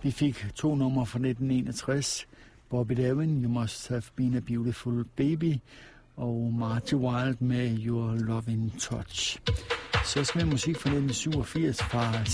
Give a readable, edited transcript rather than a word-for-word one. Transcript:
Vi fik 2 numre fra 1961. Bobby Darin, You Must Have Been a Beautiful Baby, og Marty Wilde med Your Loving Touch. Så skal vi have musik fra 1987 fra